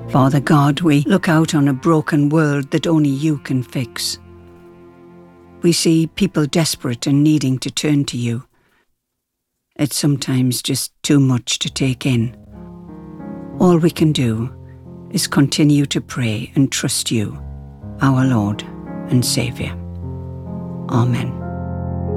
Father God, we look out on a broken world that only you can fix. We see people desperate and needing to turn to you. It's sometimes just too much to take in. All we can do is continue to pray and trust you, our Lord and Saviour. Amen.